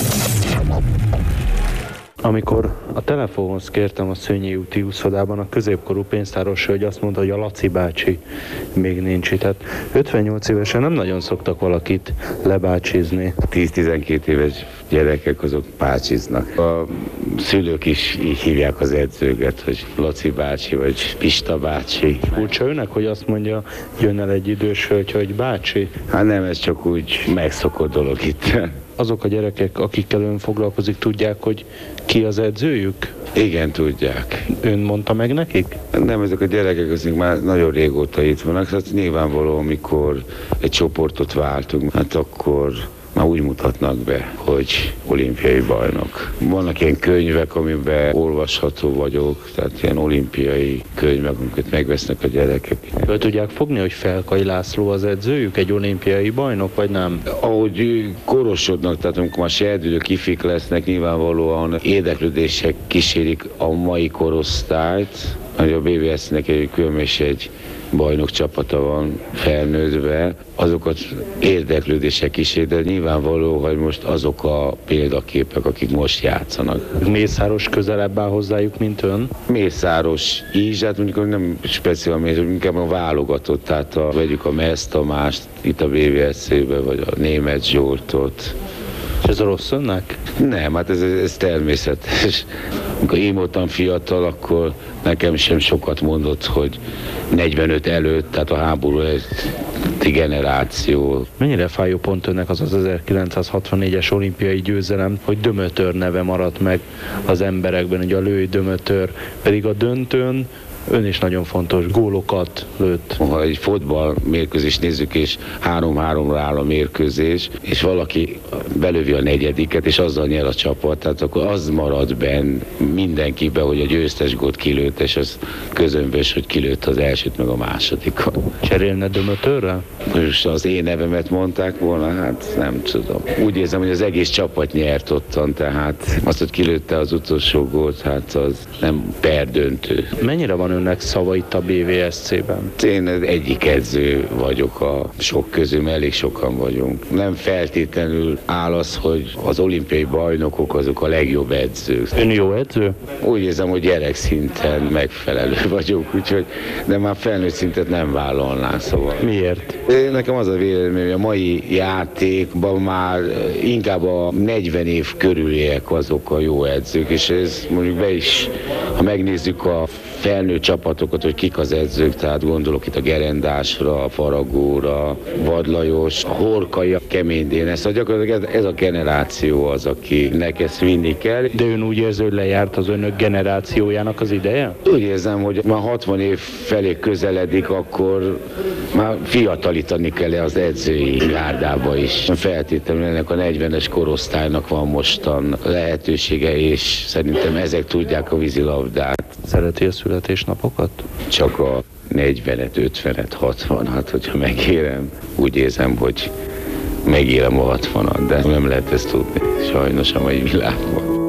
Amikor a telefonhoz kértem a Szőnyi úti úszodában a középkorú pénztáros hölgy azt mondta, hogy a Laci bácsi még nincs itt. Tehát 58 évesen nem nagyon szoktak valakit lebácsizni. 10-12 éves gyerekek azok bácsiznak. A szülők is így hívják az edzőket, hogy Laci bácsi vagy Pista bácsi. Furcsa önnek, hogy azt mondja, jön el egy idős hölgy, hogy bácsi? Hát nem, ez csak úgy megszokott dolog itt. Azok a gyerekek, akikkel ön foglalkozik, tudják, hogy ki az edzőjük? Igen, tudják. Ön mondta meg nekik? Nem, ezek a gyerekek azok már nagyon régóta itt vannak. Hát nyilvánvaló, amikor egy csoportot váltunk, hát akkor már úgy mutatnak be, hogy olimpiai bajnok. Vannak ilyen könyvek, amiben olvasható vagyok, tehát ilyen olimpiai könyvek, amiket megvesznek a gyerekek. Föl tudják fogni, hogy Felkai László az edzőjük, egy olimpiai bajnok, vagy nem? Ahogy korosodnak, tehát amikor már serdülő kifik lesznek, nyilvánvalóan érdeklődések kísérik a mai korosztályt, hogy a BVS-nek egy egy bajnok csapata van felnőttve, azokat érdeklődések kísér, de nyilvánvaló, hogy most azok a példaképek, akik most játszanak. Mészáros közelebb áll hozzájuk, mint ön? Mészáros is, hát mondjuk nem speciál Mészáros, inkább a válogatott, tehát vegyük a Mesz Tamást itt a BVSC-be, vagy a Németh Zsoltot. És ez rossz önnek? Nem, hát ez természetes. Amikor én voltam fiatal, akkor nekem sem sokat mondott, hogy 45 előtt, tehát a háború előtti generáció. Mennyire fájó pont önnek az 1964-es olimpiai győzelem, hogy Dömötör neve maradt meg az emberekben, ugye a Lőj Dömötör, pedig a döntőn ön is nagyon fontos gólokat lőtt. Ha egy fotball mérkőzést nézzük, és 3-3-ra áll a mérkőzés, és valaki belövi a negyediket, és azzal nyer a csapat, tehát akkor az marad benn mindenkibe, hogy a győztes gólt kilőtt, és az közömbös, hogy kilőtt az elsőt, meg a másodikat. Cserélne Dömötörre? Most az én nevemet mondták volna, hát nem tudom. Úgy érzem, hogy az egész csapat nyert ottan, tehát azt, hogy kilőtte az utolsó gólt, hát az nem perdöntő. Mennyire van önnek szava itt a BVSC-ben? Én egyik edző vagyok a sok közül, mert elég sokan vagyunk. Nem feltétlenül áll az, hogy az olimpiai bajnokok azok a legjobb edzők. Ön jó edző? Úgy érzem, hogy gyerek szinten megfelelő vagyok, úgyhogy, de már felnőtt szintet nem vállalnám, szóval. Miért? Nekem az a vélemény, hogy a mai játékban már inkább a 40 év körüliek azok a jó edzők, és ez mondjuk be is, ha megnézzük a felnőtt csapatokat, hogy kik az edzők, tehát gondolok itt a Gerendásra, a Faragóra, Vad Lajos, a Horkai, a Kemény Dénes, szóval gyakorlatilag ez a generáció az, akinek ezt vinni kell. De ön úgy érzi, hogy lejárt az önök generációjának az ideje? Úgy érzem, hogy már 60 év felé közeledik, akkor már fiatalítani kell az edzői gárdába is. Feltétlenül ennek a 40-es korosztálynak van mostan lehetősége, és szerintem ezek tudják a vízilabdát. Szereti a születésnapokat? Csak a 40-et, 50-et, 60-at, hogyha megérem. Úgy érzem, hogy megélem a 60-at, de nem lehet ezt tudni, sajnos a mai világban.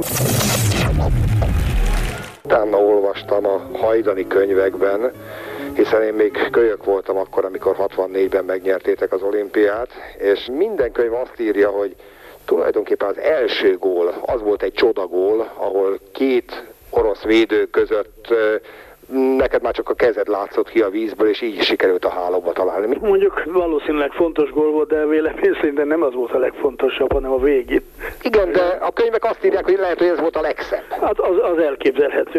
Utána olvastam a hajdani könyvekben, hiszen én még kölyök voltam akkor, amikor 64-ben megnyertétek az olimpiát, és minden könyv azt írja, hogy tulajdonképpen az első gól, az volt egy csodagól, ahol két orosz védő között neked már csak a kezed látszott ki a vízből, és így is sikerült a hálóba találni. Mondjuk valószínűleg fontos gól volt, de vélemény szerint nem az volt a legfontosabb, hanem a végén. Igen, de a könyvek azt írják, hogy lehet, hogy ez volt a legszebb. Hát az elképzelhető.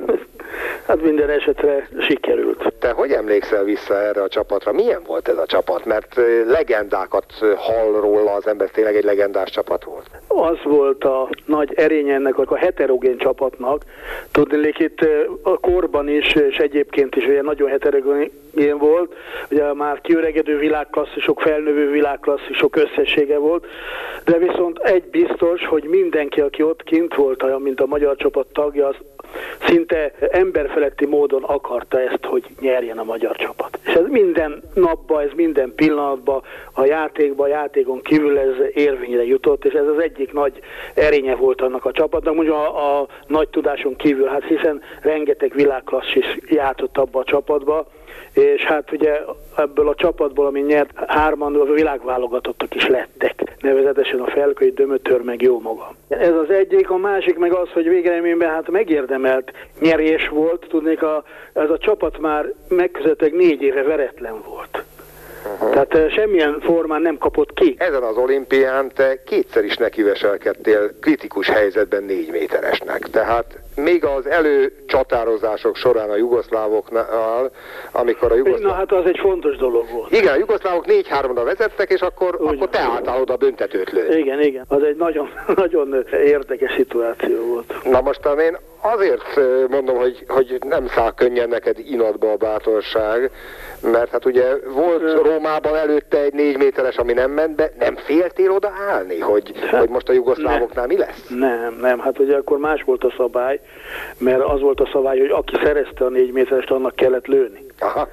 Hát minden esetre sikerült. Te hogy emlékszel vissza erre a csapatra? Milyen volt ez a csapat? Mert legendákat hall róla az ember, tényleg egy legendás csapat volt. Az volt a nagy erénye ennek a heterogén csapatnak. Tudnék itt a korban is, és egyébként is ugye nagyon heterogén volt. Ugye már kiöregedő világklasszisok, felnövő világklasszisok összessége volt. De viszont egy biztos, hogy mindenki, aki ott kint volt, mint a magyar csapat tagja, az szinte emberfeletti módon akarta ezt, hogy nyerjen a magyar csapat. És ez minden napban, ez minden pillanatban, a játékon kívül ez érvényre jutott, és ez az egyik nagy erénye volt annak a csapatnak, mondjuk a nagy tudáson kívül, hát hiszen rengeteg világklasszis játszott abba a csapatba, és hát ugye ebből a csapatból, ami nyert, 3-an a világválogatottak is lettek, nevezetesen a Felkai, Dömötör, meg jó maga. Ez az egyik, a másik meg az, hogy végeredményben hát megérdemelt nyerés volt, tudnék, ez a csapat már megközelítőleg 4 éve veretlen volt. Tehát semmilyen formán nem kapott ki. Ezen az olimpián te kétszer is nekiveselkedtél kritikus helyzetben 4 méteresnek. Tehát még az előcsatározások során a jugoszlávoknál, amikor a jugoszlávok... Na hát az egy fontos dolog volt. Igen, a jugoszlávok 4-3-ra vezettek, és akkor te álltál oda büntetőt lőni. Igen. Az egy nagyon, nagyon érdekes szituáció volt. Na most én azért mondom, hogy nem száll könnyen neked inadba a bátorság, mert hát ugye volt Rómában előtte egy 4 méteres, ami nem ment, de nem féltél oda állni, hogy most a jugoszlávoknál mi lesz? Nem, hát ugye akkor más volt a szabály, mert az volt a szabály, hogy aki szerezte a 4 méterest, annak kellett lőni. Aha.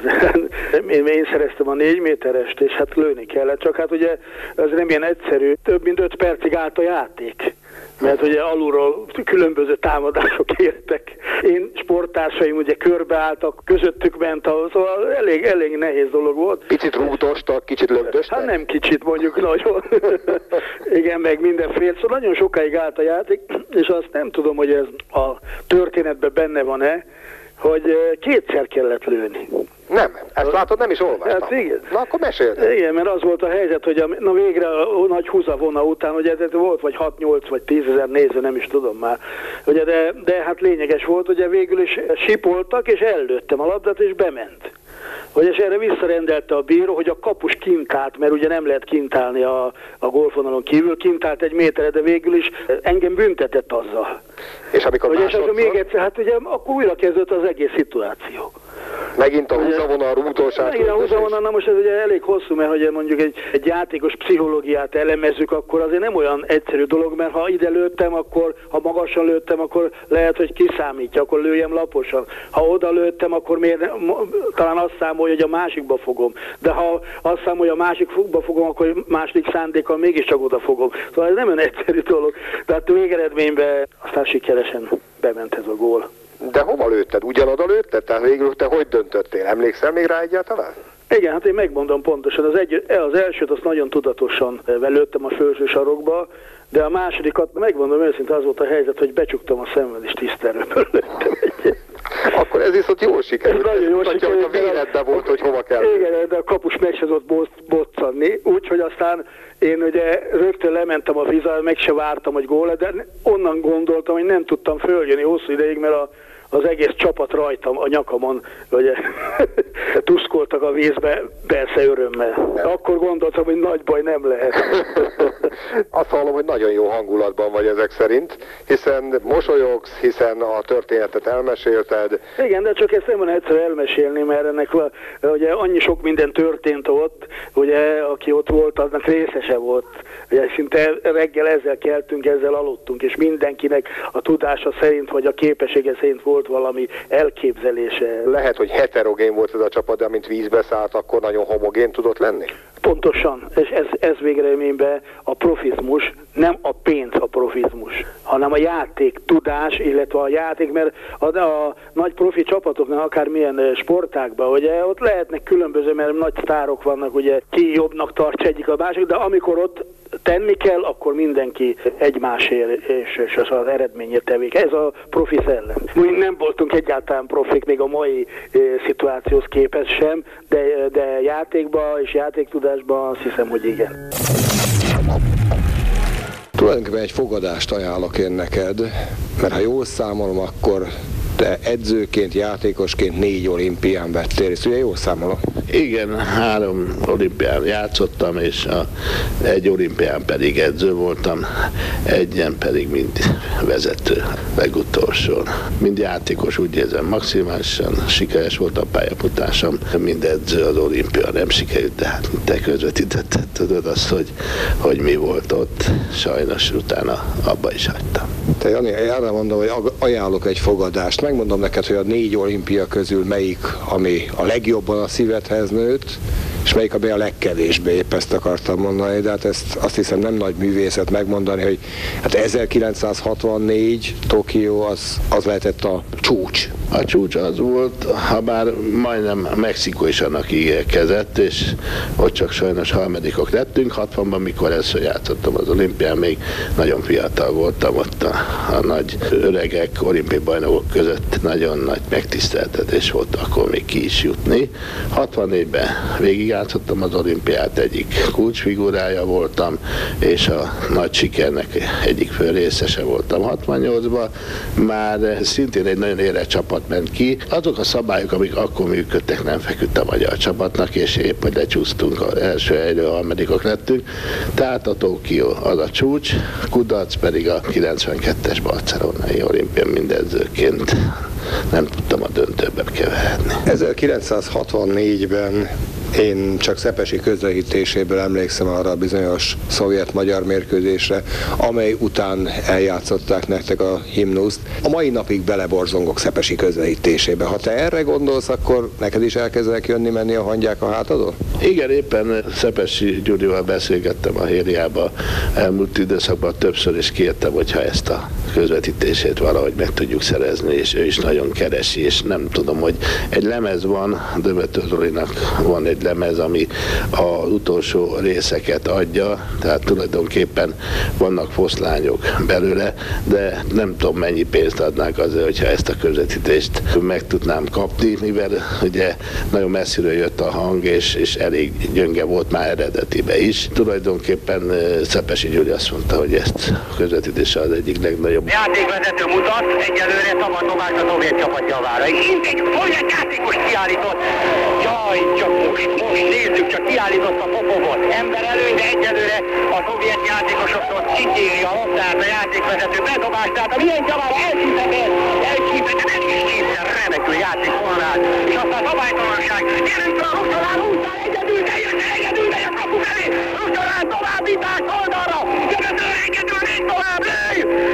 Én szereztem a 4 méterest, és hát lőni kellett, csak hát ugye ez nem ilyen egyszerű, több mint 5 percig állt a játék. Mert ugye alulról különböző támadások értek. Én sporttársaim ugye körbeálltak, közöttük ment, szóval elég nehéz dolog volt. Picit rúgdostak, kicsit lögdöstek? Hát nem kicsit, mondjuk nagyon. Igen, meg mindenféle. Szóval nagyon sokáig állt a játék, és azt nem tudom, hogy ez a történetben benne van-e, hogy kétszer kellett lőni. Nem, ezt látod, nem is olvastam. Hát igen. Na akkor mesélj. Igen, mert az volt a helyzet, hogy végre a nagy húzavona után, ugye volt vagy 6-8 vagy 10 000 néző, nem is tudom már. Ugye, de hát lényeges volt, ugye végül is sipoltak, és ellőttem a labdát, és bement. Hogy és erre visszarendelte a bíró, hogy a kapus kint állt, mert ugye nem lehet kint állni a golfvonalon kívül, kint állt 1 méterre, de végül is engem büntetett azzal. És amikor ugye, és akkor még egyszer, hát ugye akkor újra kezdődött az egész szituáció. Megint a húzavonal, rúgdóság. Megint a húzavonal, na most ez ugye elég hosszú, mert hogy mondjuk egy játékos pszichológiát elemezzük, akkor azért nem olyan egyszerű dolog, mert ha ide lőttem, akkor ha magasan lőttem, akkor lehet, hogy kiszámítja, akkor lőjem laposan. Ha oda lőttem, akkor talán azt számolja, hogy a másikba fogom. De ha azt számolja, hogy a másikba fogom, akkor második szándékkal mégiscsak oda fogom. Szóval ez nem olyan egyszerű dolog. De hát végeredményben aztán sikeresen bement ez a gól. De hova lőtted? Ugyanoda lőtted? Tehát végül te hogy döntöttél? Emlékszel még rá egyáltalán? Igen, hát én megmondom pontosan. Az elsőt azt nagyon tudatosan lőttem a felső sarokba, de a másodikat, megmondom őszintén, az volt a helyzet, hogy becsuktam a szemben, és tisztelőből lőttem egyet. Akkor ez viszont jól sikerült. Nagyon jól sikerült. A véletben volt, hogy hova kell. Igen, de a kapus meg se tudott boccanni, úgyhogy aztán én ugye rögtön lementem a vízzel, meg se vártam, hogy gól, de onnan gondoltam, hogy nem tudtam följönni hosszú ideig, mert az egész csapat rajtam, a nyakamon, ugye, tuszkoltak a vízbe, persze örömmel. Akkor gondoltam, hogy nagy baj nem lehet. Azt hallom, hogy nagyon jó hangulatban vagy ezek szerint, hiszen mosolyogsz, hiszen a történetet elmesélted. Igen, de csak ezt nem van egyszer elmesélni, mert ennek ugye annyi sok minden történt ott, ugye, aki ott volt, aznak részese volt. Ugye szinte reggel ezzel keltünk, ezzel aludtunk, és mindenkinek a tudása szerint, vagy a képessége szerint volt valami elképzelése. Lehet, hogy heterogén volt ez a csapat, de amint vízbe szállt, akkor nagyon homogén tudott lenni? Pontosan, és ez végeredményben a profizmus, nem a pénz a profizmus, hanem a játék tudás, illetve a játék, mert a nagy profi csapatoknak akármilyen sportákban, ugye ott lehetnek különböző, mert nagy sztárok vannak, ugye ki jobbnak tartsa egyik a másik, de amikor ott tenni kell, akkor mindenki egymásért és az eredményért tevék. Ez a profi szellem. Mi nem voltunk egyáltalán profik, még a mai szituációhoz képest sem, de játékban és játéktudásban azt hiszem, hogy igen. Tulajdonképpen egy fogadást ajánlok én neked, mert ha jól számolom, akkor te edzőként, játékosként 4 olimpián vettél részt, ugye jól számolom? Igen, 3 olimpián játszottam, és egy olimpián pedig edző voltam, egyen pedig mind vezető, legutolsón. Mind játékos, úgy érzem, maximálisan sikeres volt a pályafutásom, mind edző az olimpia nem sikerült, de hát te közvetítetted, tudod azt, hogy mi volt ott, sajnos utána abba is hagytam. Te Jani, arra mondom, hogy ajánlok egy fogadást. Megmondom neked, hogy a 4 olimpia közül melyik, ami a legjobban a szívedhez nőtt, és melyik, ami a legkevésbé, épp ezt akartam mondani, de hát ezt azt hiszem nem nagy művészet megmondani, hogy hát 1964 Tokió az lehetett a csúcs. A csúcs az volt, ha bár majdnem Mexikó is annak ígérkezett, és ott csak sajnos harmadikok lettünk. 60-ban, mikor először játszottam az olimpián, még nagyon fiatal voltam, ott a nagy öregek, olimpiai bajnokok között nagyon nagy megtiszteltetés volt akkor még ki is jutni. 64-ben végigjátszottam az olimpiát, egyik kulcsfigurája voltam, és a nagy sikernek egyik fő részese voltam. 68-ban már szintén egy nagyon érett csapat ment ki. Azok a szabályok, amik akkor működtek, nem feküdt a magyar csapatnak, és épp, hogy lecsúsztunk, az első helyről harmadikok lettünk. Tehát a Tokió az a csúcs, kudarc pedig a 92-es barcelonai olimpián mindedzőként nem tudtam a döntőbe keveredni. 1964-ben én csak Szepesi közvetítéséből emlékszem arra a bizonyos szovjet-magyar mérkőzésre, amely után eljátszották nektek a himnuszt. A mai napig beleborzongok Szepesi közvetítésébe. Ha te erre gondolsz, akkor neked is elkezdenek jönni-menni a hangyák a hátadon? Igen, éppen Szepesi Gyurival beszélgettem a Hériába elmúlt időszakban többször, és kértem, hogyha ezt a közvetítését valahogy meg tudjuk szerezni, és ő is nagyon keresi, és nem tudom, hogy egy lemez van, Dömötör Zolinak van egy lemez, ami az utolsó részeket adja, tehát tulajdonképpen vannak foszlányok belőle, de nem tudom, mennyi pénzt adnák azért, hogyha ezt a közvetítést meg tudnám kapni, mivel ugye nagyon messziről jött a hang, és elég gyönge volt már eredetibe is. Tulajdonképpen Szepesi Gyuri azt mondta, hogy ezt a közvetítése az egyik legnagyobb. Játékvezető mutat, egyelőre szabad dobás a szovjet csapat javára. Itt egy szovjet játékos kiállított. Jaj, csak most nézzük, csak kiállított a Popovot. Ember előny, de egyelőre a szovjet játékosoktól kikéri a labdát a játékvezető bedobást, tehát a milyen javára elcsípett, de nem is kétszer remekül játék Konrád. És aztán szabálytalanság, gyerünk fel a Rusztalán, egyedül, de a kapu elé, Rusztalán